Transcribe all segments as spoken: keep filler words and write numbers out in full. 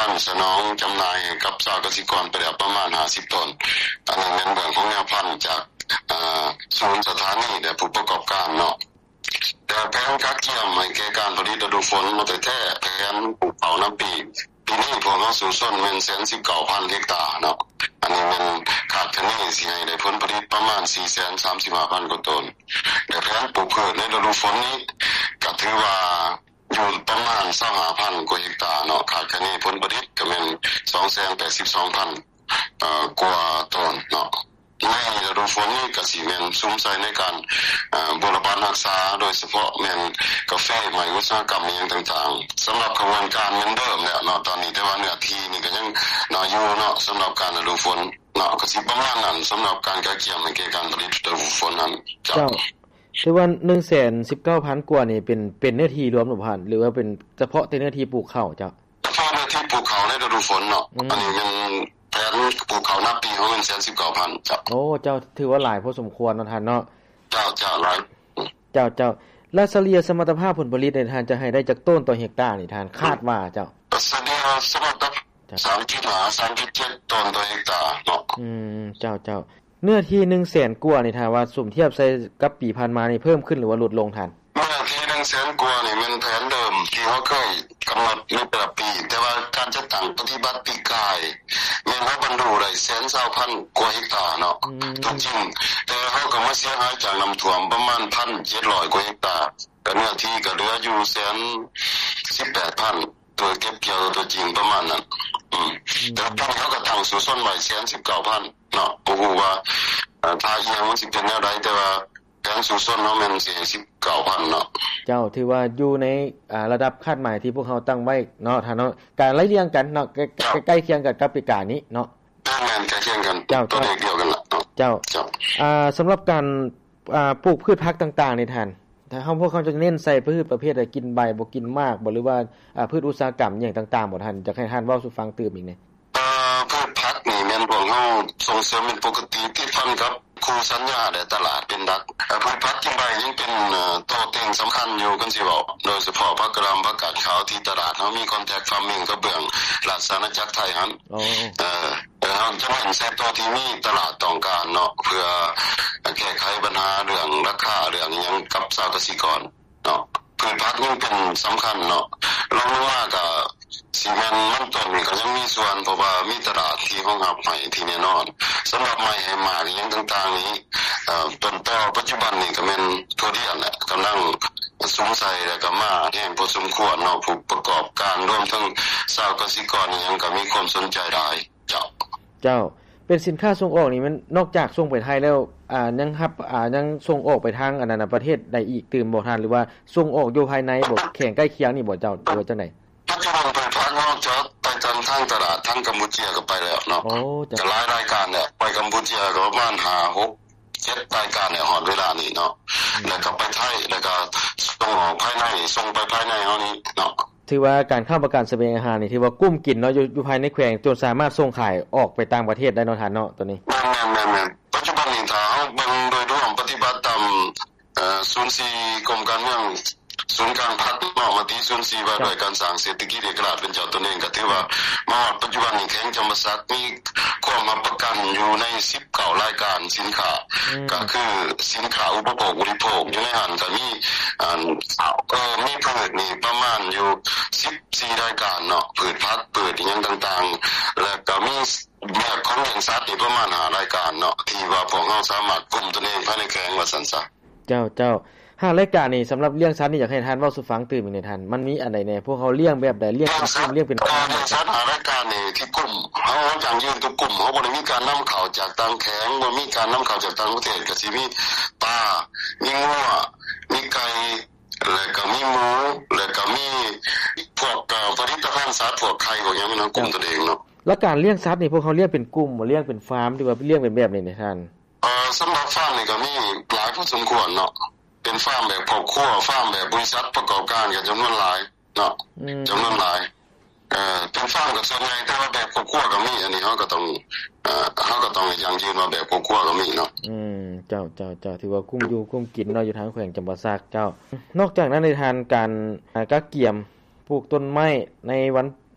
พันธุ์สนองจำหน่ายกับชาวเกษตรกรไปแล้วประมาณห้าสิบต้นอันนี้เป็นเรื่องของแนวพันธุ์จากเอ่อศูนย์สถานีและผู้ประกอบการเนาะแต่แผนกักเกี่ยมให้แก่การผลิตฤดูฝนมาแต่แท้แผนปลูกเผาน้ำปีปีนี้พวกเราสู่ส่วนแม่น หนึ่งแสนสิบเก้าพัน เฮกตาร์เนาะอันนี้มันขาดคะแนนสิให้ได้ผลผลิตประมาณ สี่แสนสามสิบห้าพัน กว่าต้นแต่แผนปลูกพืชในฤดูฝนนี้ก็ถือว่าอยู่ประมาณ ยี่สิบห้าพัน กว่าเฮกตาร์เนาะขาดคะแนนผลผลิตก็แม่น สองแสนแปดสิบสองพัน เอ่อกว่าต้นเนาะในฤดูฝนนี้ก็สิแม่นซุ่มใส่ในการเอ่อบูรณารักษาโดยเฉพาะแม่นกาแฟไม้อุตสาหกรรมอย่างต่างๆสำหรับกระบวนการเหมือนเดิมแล้วเนาะตอนนี้แต่ว่าเนื้อที่นี่ก็ยังน้อยอยู่เนาะสำหรับการฤดูฝนเนาะก็สิประมาณนั้นสำหรับการกักเกี่ยมในการผลิตฤดูฝนนั้นเจ้าคือว่า หนึ่งแสนสิบเก้าพัน กว่านี่เป็นเป็นเนื้อที่รวมหรือเปล่าหรือว่าเป็นเฉพาะแต่เนื้อที่ปลูกข้าวเจ้าเฉพาะเนื้อที่ปลูกข้าวในฤดูฝนเนาะอันนี้มันแผนปลูกข้าวนับปีของ หนึ่งแสนสิบเก้าพัน จ้ะโอ้เจ้าถือว่าหลายพอสมควรเนาะท่านเนาะเจ้าเจ้าหลายเจ้าเจ้าแล้วเฉลี่ยสมรรถภาพผลผลิตในท่านจะให้ได้จักต้นต่อเฮกตาร์นี่ท่านคาดว่าเจ้าเฉลี่ยสมรรถภาพ สามจุดห้า สามจุดเจ็ด ต้นต่อเฮกตาร์เนาะอืมเจ้าเจ้าเนื้อที่ หนึ่งแสน กว่านี่ท่านว่าสุ่มเทียบใส่กับปีผ่านมานี่เพิ่มขึ้นหรือว่าลดลงท่านเนื้อที่ หนึ่งแสน กว่านี่มันแผนเดิมที่เขาเคยกำหนดในแต่ละปีแต่ว่าการจัดตั้งปฏิบัติปีกายแม่นว่าบรรลุได้ หนึ่งแสนยี่สิบพัน กว่าเฮกตาร์เนาะจริงๆแต่เขาก็มาเสียหายจากน้ำท่วมประมาณ หนึ่งพันเจ็ดร้อย กว่าเฮกตาร์ก็เนื้อที่ก็เหลืออยู่ หนึ่งแสนสิบแปดพัน ตัวเก็บเกี่ยวตัวจริงประมาณนั้นอืมแต่ตอนนี้เขาก็ตั้งสู่ส่วนไว้ หนึ่งแสนสิบเก้าพัน เนาะบ่ฮู้ว่าเอ่อถ้าอีหยังมันสิเป็นแนวใดแต่ว่าแผนสู่ส่วนเฮาแม่นสิสิบเก้าพัน เนาะเจ้าถือว่าอยู่ในอ่าระดับคาดหมายที่พวกเฮาตั้งไว้เนาะท่านเนาะการไล่เรียงกันเนาะใกล้ๆเคียงกันกับปีกานี้เนาะแม่นใกล้เคียงกันตัวเลขเดียวกันล่ะเนาะเจ้าอ่าสำหรับการอ่าปลูกพืชผักต่างๆนี่ท่านถ้าเฮาพวกเขาจะเน้นใส่พืชประเภทใดกินใบบ่กินมากบ่หรือว่าอ่าพืชอุตสาหกรรมอย่างต่างๆบ่ท่านจะให้ท่านเว้าสู่ฟังตื่มอีกนี่เอ่อพืชผักนี่แม่นพวกเฮาส่งเสริมเป็นปกติที่พันกับคู่สัญญาในตลาดเป็นหลักเอ่อพืชผักกินใบยังเป็นเอ่อตัวเต็งสำคัญอยู่กันสิเว้าโดยเฉพาะผักกะหล่ำผักกาดขาวที่ตลาดเฮามีคอนแทคฟาร์มมิ่งกับเบื้องราชอาณาจักรไทยหั่นอ๋อเอ่อเฮาจะเห็นใส่ตัวที่มีตลาดต้องการเนาะเพื่อแก้ไขปัญหาเรื่องราคาเรื่องหยังกับชาวเกษตรกรเนาะพืชผักนี่เป็นสำคัญเนาะลองว่าก็สิแม่นมันต้นนี่ก็ยังมีส่วนเพราะว่ามีตลาดที่รองรับให้ที่แน่นอนสำหรับไม้ให้มากอย่างต่างๆนี้เอ่อต้นต่อปัจจุบันนี่ก็แม่นทุเรียนแหละกำลังสูงใส่แล้วก็มาแห่งพอสมควรเนาะผู้ประกอบการรวมทั้งชาวเกษตรกรนี่ยังก็มีความสนใจหลายเจ้าเจ้าเป็นสินค้าส่งออกนี่มันนอกจากส่งไปไทยแล้วอ่ายังรับอ่ายังส่งออกไปทางอันนั้นประเทศใดอีกตื่มบ่ทันหรือว่าส่งออกอยู่ภายในบ่แข่งใกล้เคียงนี่บ่เจ้าหรือว่าจังได๋ปัจจุบันเป็นพักนอกจากไปทางทางตลาดทางกัมพูชาก็ไปแล้วเนาะโอ้จะหลายรายการเนี่ยไปกัมพูชาก็ประมาณห้า หก เจ็ดรายการเนี่ยฮอดเวลานี้เนาะแล้วก็ไปไทยแล้วก็ส่งออกภายในส่งไปภายในเฮานี่เนาะถือว่าการเข้าประกันเสบียงอาหารนี่ถือว่ากุ้มกินเนาะอยู่อยู่ภายในแขวงจนสามารถส่งขายออกไปต่างประเทศได้เนาะท่านเนาะตัวนี้แม่นๆๆปัจจุบันนี้ถ้าเฮาเบิ่งโดยรวมปฏิบัติตามเอ่อศูนย์สี่กรมการเมืองศูนย์การพัฒนามาที่ศูนย์สี่ว่าด้วยการสร้างเศรษฐกิจเอกราชเป็นเจ้าตนเองก็ถือว่ามาปัจจุบันนี้แข็งจำปาสักมีความรับประกันอยู่ในสิบเก้ารายการสินค้าก็คือสินค้าอุปโภคบริโภคอยู่ในหันก็มีอ่าเอ่อมีพืชนี่ประมาณอยู่สิบสี่รายการเนาะพืชผักพืชอีหยังต่างๆแล้วก็มีแบบของเลี้ยงสัตว์นี่ประมาณห้ารายการเนาะที่ว่าพวกเราสามารถกลุ่มตนเองภายในแขวงว่าซั่นซะเจ้าเจ้าห้ารายการนี่สำหรับเลี้ยงสัตว์นี่อยากให้ท่านเว้าสู่ฟังตื่มอีกหน่อยท่านมันมีอันใดแน่พวกเขาเลี้ยงแบบใดเลี้ยงเป็นกลุ่มเลี้ยงเป็นการเลี้ยงสัตว์ห้ารายการนี่ที่กลุ่มเฮาอย่างยืนทุกกลุ่มเฮาบ่ได้มีการนําเข้าจากต่างแขวงบ่มีการนําเข้าจากต่างประเทศก็สิมีปลามีงัวมีไก่แล้วก็มีหมูแล้วก็มีพวกผลิตภัณฑ์สัตว์พวกไข่พวกหยังมันกลุ่มตัวเองเนาะแล้วการเลี้ยงสัตว์นี่พวกเขาเลี้ยงเป็นกลุ่มบ่เลี้ยงเป็นฟาร์มหรือว่าเลี้ยงเป็นแบบนี้นี่ท่านเอ่อสำหรับฟาร์มนี่ก็มีหลายพอสมควรเนาะเป็นฟาร์มแบบครอบครัวฟาร์มแบบบริษัทประกอบการก็จํานวนหลายเนาะจํานวนหลายเอ่อเป็นฟาร์มก็ส่วนใหญ่แต่ว่าแบบครอบครัวก็มีอันนี้เฮาก็ต้องเอ่อเฮาก็ต้องอย่างยืนว่าแบบครอบครัวก็มีเนาะอืมเจ้าๆๆถือว่าคุ้มอยู่คุ้มกินเนาะอยู่ทางแขวงจำปาสักเจ้านอกจากนั้นในทางการกักเกี่ยมปลูกต้นไม้ในวัน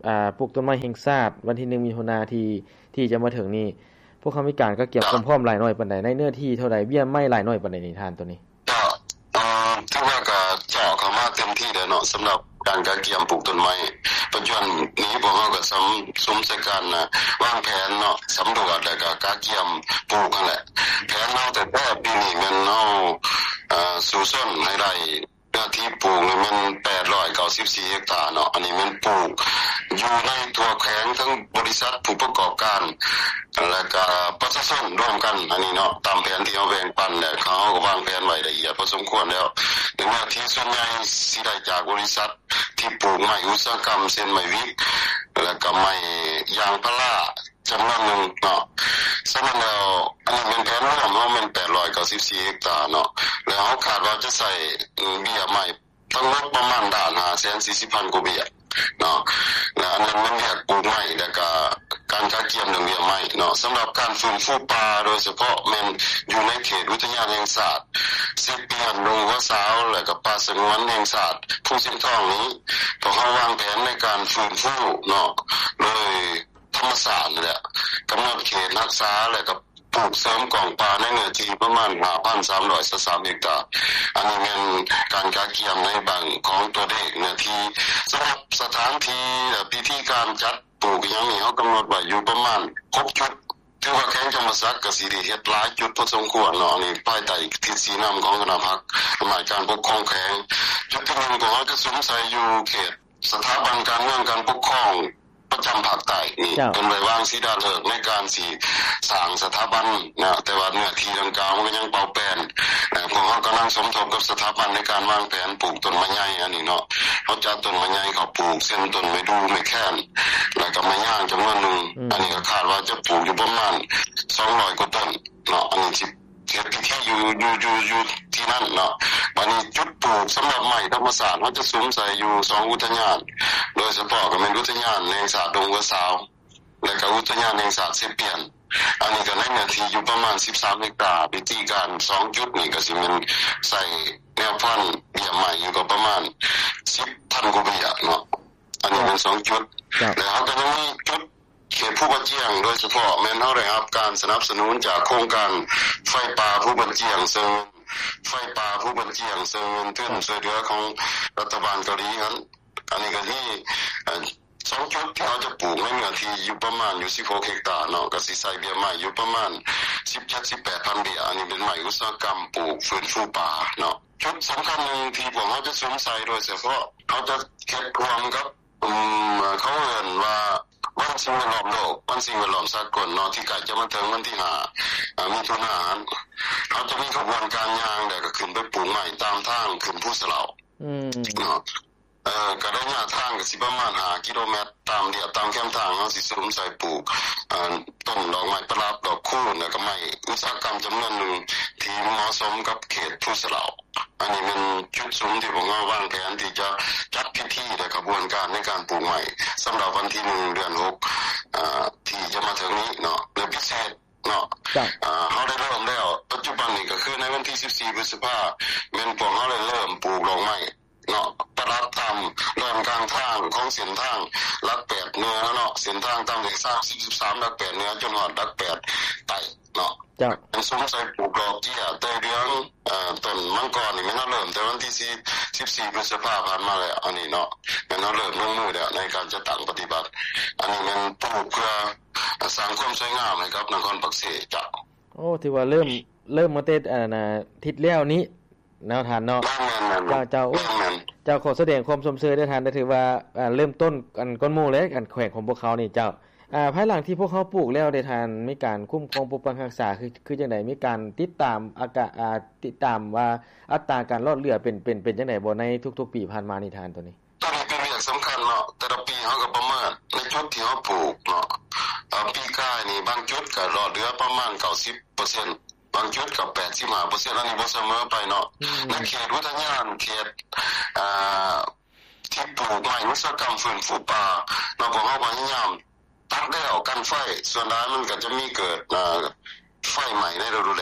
อ่าปลูกต้นไม้แห่งชาติวันที่หนึ่งมิถุนายนที่ที่จะมาถึงนี้พวกเขามีการก็เก็บความพร้อมหลายน้อยปานใดในเนื้อที่เท่าใดเบี้ยไม้หลายน้อยปานใดในทานตัวนี้ก็เอ่อถือว่าก็เจาะเข้ามาเต็มที่แล้วเนาะสำหรับการกะเกียมปลูกต้นไม้ปัจจุบันนี้พวกเฮาก็สําสมใส่กันนะวางแผนเนาะสํารวจแล้วก็กะเกียมปลูกนั่นแหละแผนเฮาแต่แต่ปีนี้มันเฮาเอ่อสู่ส้นให้ได้เนื้อที่ปลูกนี่มันแปดร้อยเก้าสิบสี่เฮกตาร์เนาะอันนี้มันปลูกอยู่ในตัวแข็งทั้งบริษัทผู้ประกอบการแล้วก็ประชาชนร่วมกันอันนี้เนาะตามแผนที่เฮาแบ่งปันเนี่ยเขาก็วางแผนไว้ละเอียดพอสมควรแล้วเนื้อที่ส่วนใหญ่สิได้จากบริษัทที่ปลูกไม้อุตสาหกรรมเช่นไม้วิกแล้วก็ไม้ยางพาราจํานวนนึงเนาะฉะนั้นแล้วอันนี้เป็นแผนรวมเฮามันแปดร้อยเก้าสิบสี่เฮกตาร์เนาะแล้วเฮาคาดว่าจะใส่เบี้ยไม้ทั้งหมดประมาณด้านห้าแสนสี่สิบพันกว่าเบี้ยเนาะแล้วอันนั้นมันเรียกปลูกไม้แล้วก็การกะเกียมเรื่องเบี้ยไม้เนาะสําหรับการฟื้นฟูป่าโดยเฉพาะแม่นอยู่ในเขตอุทยานแห่งชาติเสเปียนลงหัวสาวแล้วก็ป่าสงวนแห่งชาติผู้สิงทองนี้พวกเฮาวางแผนในการฟื้นฟูเนาะโดยธรรมศาสตร์นี่แหละกําหนดเขตรักษาแล้วก็ปลูกเสริมกองป่าในเนื้อที่ประมาณ ห้าพันสามร้อยสิบสาม เฮกตาร์อันนี้เป็นการกะเกียมในบางของตัวเลขเนื้อที่สําหรับสถานที่และพิธีการจัดปลูกอย่างนี้เฮากําหนดไว้อยู่ประมาณหกจุดถือว่าแข้งธรรมศักดิ์ก็สิได้เฮ็ดหลายจุดพอสมควรเนาะอันนี้ภายใต้ทิศสีน้ําของคณะพรรคหมายการปกครองแข้งจุดที่หนึ่งก็จะสงสัยอยู่เขตสถาบันการเมืองการปกครองประจําภาคใต้นี่เป็นไว้วางสีดาเลิกในการสิสร้างสถาบันนะแต่ว่าเนื้อที่ดังกล่าวมันก็ยังเปล่าแปลนแต่พวกเฮากําลังสมทบกับสถาบันในการวางแผนปลูกต้นไม้ใหญ่อันนี้เนาะเฮาจัดต้นไม้ใหญ่เขาปลูกเส้นต้นไม้ดูไม้แค้นแล้วก็ไม้ย่างจํานวนนึงอันนี้ก็คาดว่าจะปลูกอยู่ประมาณสองร้อยกว่าต้นเนาะอันนี้สิเฮ็ดพิธีอยู่อยู่อยู่อยู่ที่นั่นเนาะบัดนี้จุดปลูกสําหรับไม้ธรรมศาสตร์เฮาจะสวมใส่อยู่สองอุทยานโดยเฉพาะก็เป็นอุทยานแห่งชาติดงหัวสาวและก็อุทยานแห่งชาติเซเปียนอันนี้ก็ในเนื้อที่อยู่ประมาณสิบสามเฮกตาร์พิธีการสองจุดนี่ก็สิมันใส่แนวพันธุ์เบี้ยไม้อยู่ก็ประมาณสิบพันกว่าเบี้ยเนาะอันนี้เป็นสองจุดแล้วเฮาก็ยังมีจุดเขตผู้บัญเจียงโดยเฉพาะแม่นเฮาได้รับการสนับสนุนจากโครงการไฟป่าผู้บัญเจียงซึ่งไฟป่าผู้บัญเจียงซึ่งเป็นช่วยเหลือของรัฐบาลเกาหลีนั้นอันนี้ก็มีสองจุดที่เราจะปลูกในเนื้อที่อยู่ประมาณอยู่สิบหกเฮกตาร์เนาะก็สิใส่เบี้ยไม้อยู่ประมาณสิบเจ็ด สิบแปดพันเบี้ยอันนี้เป็นไม้อุตสาหกรรมปลูกฟื้นฟูป่าเนาะจุดสําคัญนึงที่พวกเฮาจะสวมใส่โดยเฉพาะเฮาจะเก็บรวมกับอืมเขาเอิ้นว่าวันสิ่งแวดล้อมโลกวันสิ่งแวดล้อมสากลเนาะที่ใกล้จะมาถึงวันที่ห้าอ่ามิถุนายนเฮาจะมีขบวนการย่างแล้วก็ขึ้นไปปลูกไม้ตามทางขึ้นภูสะเหลาอืมเนาะเอ่อก็ระยะทางก็สิประมาณห้ากิโลเมตรตามเรียบตามแคมทางเฮาสิสวมใส่ปลูกอ่าต้นดอกไม้ประดับดอกคูณแล้วก็ไม้อุตสาหกรรมจํานวนนึงที่เหมาะสมกับเขตภูสะเหลาอันนี้มันจุดสูงที่ผมว่าวางแผนที่จะจัดพิธีและกระบวนการในการปลูกไม้สําหรับวันที่หนึ่งเดือนหกอ่าที่จะมาถึงนี้เนาะในพิเศษเนาะอ่าเฮาได้เริ่มแล้วปัจจุบันนี้ก็คือในวันที่สิบสี่พฤษภาคมแม่นพวกเฮาได้เริ่มปลูกดอกไม้เนาะประดับตามเริ่มกลางทางของเส้นทางลักแปดเหนือเนาะเส้นทางตามเลขสามสิบ สิบสามลักแปดเหนือจนฮอดลักแปดใต้เนาะจ้ะเป็นสงสัยปลูกดอกเจี้ยเตยเรืองเอ่อต้นมังกรนี่แม่นเริ่มแต่วันที่สิบสี่พฤษภาคมผ่านมาแล้วอันนี้เนาะแม่นเริ่มลงมือแล้วในการจะตั้งปฏิบัติอันนี้มันปลูกเพื่อสร้างความสวยงามให้กับนครปักเสจ้ะโอ้ที่ว่าเริ่มเริ่มมาแต่อ่าน่ะทิศแล้วนี้แนวทานเนาะเจ้าเจ้าเจ้าขอแสดงความสมเชยด้วยทานได้ถือว่าอ่าเริ่มต้นอันก้นหมู่เลยอันแขวงของพวกเขานี่เจ้าอ่าภายหลังที่พวกเขาปลูกแล้วได้ทานมีการคุ้มครองปกปักรักษาคือคือจังได๋มีการติดตามอากาศอ่าติดตามว่าอัตราการรอดเรือเป็นเป็นเป็นจังได๋บ่ในทุกๆปีผ่านมานี่ทานตัวนี้ตัวนี้เป็นเรื่องสําคัญเนาะแต่ละปีเฮาก็ประเมินในจุดที่เฮาปลูกเนาะอ่าปีกายนี่บางจุดก็รอดเรือประมาณ เก้าสิบเปอร์เซ็นต์บางจุดก็ แปดสิบห้าเปอร์เซ็นต์ อันนี้บ่เสมอไปเนาะในเขตอุทยานเขตอ่าที่ปลูกไม้อุตสาหกรรมฟื้นฟูป่าเนาะพวกเฮาพยายามตัดแล้วกันไฟส่วนใหญ่มันก็จะมีเกิดอ่าไฟใหม่ในฤดูแล้ง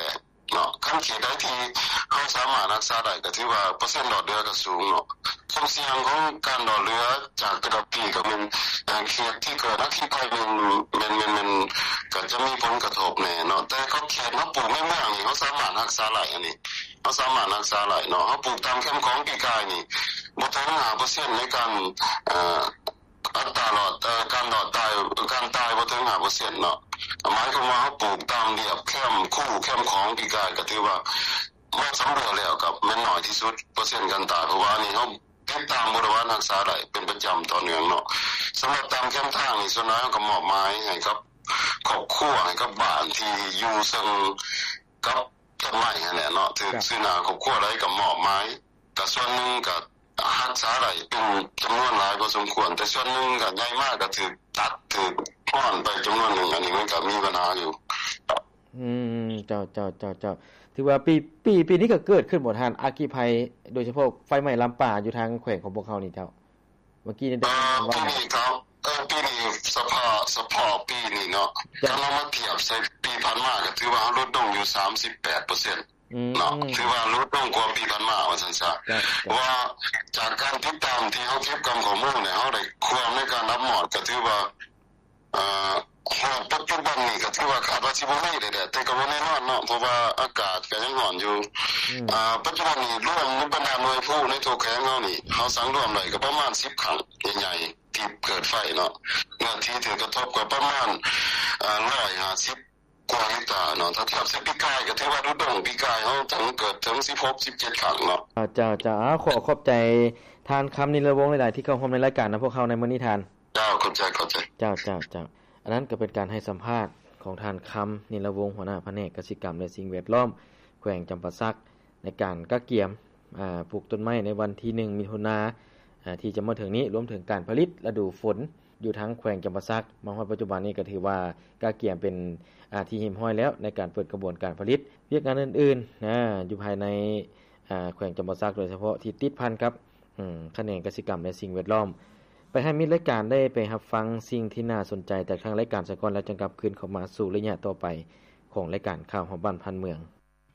เนาะคันเขตใดที่เฮาสามารถรักษาได้ก็ถือว่าเปอร์เซ็นต์ดอกเรือก็สูงเนาะความเสี่ยงของการดอกเรือจากกระดับปีก็มันเขตที่เกิดอัคคีภัยมันมันมันก็จะมีผลกระทบแน่เนาะแต่ก็เขตมาปลูกในเมืองนี่เฮาสามารถรักษาได้อันนี้เฮาสามารถรักษาได้เนาะเฮาปลูกตามแคมป์ของปีกายนี่บ่ถึง ห้าเปอร์เซ็นต์ ในการเอ่ออัตราหลอดเอ่อการหลอดตายการตายบ่ถึง ห้าเปอร์เซ็นต์ เนาะหมายความว่าเฮาปลูกตามเรียบแคมป์คู่แคมป์ของปีกายก็ถือว่ามันสำเร็จแล้วกับแม่นน้อยที่สุดเปอร์เซ็นต์การตายเพราะว่านี่เฮาติดตามบริวารรักษาได้เป็นประจำต่อเนื่องเนาะสำหรับตามแคมป์ทางนี่ส่วนน้อยก็มอบหมายให้กับครอบครัวให้กับบ้านที่อยู่ซึ่งกับต้นไม้นั่นแหละเนาะถึงซึ่งหน้าครอบครัวได้ก็มอบหมายก็ส่วนนึงก็รักษาได้เป็นจำนวนหลายพอสมควรแต่ส่วนนึงก็ใหญ่มากก็ถูกตัดถูกถอนไปจำนวนนึงอันนี้มันก็มีปัญหาอยู่อืมเจ้าๆๆๆถือว่าปีปีปีนี้ก็เกิดขึ้นบ่ทันอัคคีภัยโดยเฉพาะไฟไหม้ลำป่าอยู่ทางแขวงของพวกเขานี่เจ้าเมื่อกี้นี่ได้ว่าปีนี้ครับเออปีนี้สภาสภาปีนี้เนาะถ้าเรามาเทียบใส่ปีผ่านมาก็ถือว่าลดลงอยู่ สามสิบแปดเปอร์เซ็นต์ เนาะถือว่าลดลงกว่าปีผ่านมาว่าซั่นซะว่าจากการติดตามที่เฮาเก็บข้อมูลเนี่ยเฮาได้ความในการรับหมอดก็ถือว่าเอ่อปัจจุบันนี้ก็ถือว่าคาดว่าสิบ่มีได้แต่ก็บ่แน่นอนเนาะเพราะว่าอากาศก็ยังร้อนอยู่อ่าปัจจุบันนี้รวมในบรรดาหน่วยผู้ในตัวแขวงเฮานี่เฮาสังรวมได้ก็ประมาณสิบครั้งใหญ่ๆที่เกิดไฟเนาะเนื้อที่ถึงกระทบก็ประมาณอ่าหนึ่งร้อยห้าสิบกว่าเฮกตาร์เนาะถ้าเทียบกับปีกายก็ถือว่าลดลงปีกายเฮาถึงเกิดถึงสิบหก สิบเจ็ดครั้งเนาะจ้าๆขอขอบใจทานคำนิรวงศ์หลายๆที่เข้าร่วมในรายการนะพวกเขาในมื้อนี้ทานเจ้าเข้าใจเข้าใจเจ้าๆๆอันนั้นก็เป็นการให้สัมภาษณ์ของทานคำนิรวงศ์หัวหน้าแผนกกสิกรรมและสิ่งแวดล้อมแขวงจำปาสักในการกะเกียมอ่าปลูกต้นไม้ในวันที่หนึ่งมิถุนายนอ่าที่จะมาถึงนี้รวมถึงการผลิตฤดูฝนอยู่ทั้งแขวงจำปาสักมาฮอดปัจจุบันนี้ก็ถือว่ากะเกียมเป็นอ่าที่หิมห้อยแล้วในการเปิดกระบวนการผลิตเวียกงานอื่นๆนะอยู่ภายในอ่าแขวงจำปาสักโดยเฉพาะที่ติดพันกับอืมแขนงกสิกรรมและสิ่งแวดล้อมไปให้มิตรรายการได้ไปรับฟังสิ่งที่น่าสนใจจากทางรายการสะก่อนแล้วจังกลับคืนเข้ามาสู่ระยะต่อไปของรายการข่าวของบ้านพันเมือง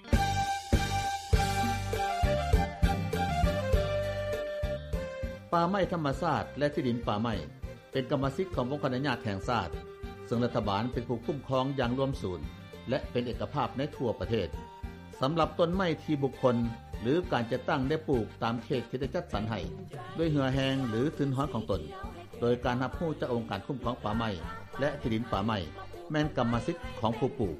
ป่าไม้ธรรมชาติและที่ดินป่าไม้เป็นกรรมสิทธิ์ขององค์การอนุญาตแห่งชาติซึ่งรัฐบาลเป็นผู้คุ้มครองอย่างรวมศูนย์และเป็นเอกภาพในทั่วประเทศสำหรับต้นไม้ที่บุคคลหรือการจะตั้งได้ปลูกตามเขตที่ได้จัดสรรให้ด้วยเหือแหงหรือทุนฮ้อนของตนโดยการรับรู้จากองค์การคุ้มครองป่าไม้และที่ดินป่าไม้แม่นกรรมสิทธิ์ของผู้ปลูก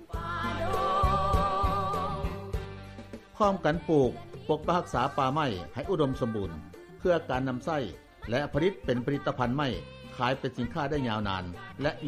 พร้อมกันปลูกปกปักรักษาป่าไม้ให้อุดมสมบูรณ์เพื่อการนำไส้และผลิตเป็นผลิตภัณฑ์ไม้ขายเป็นสินค้าได้ยาวนานและ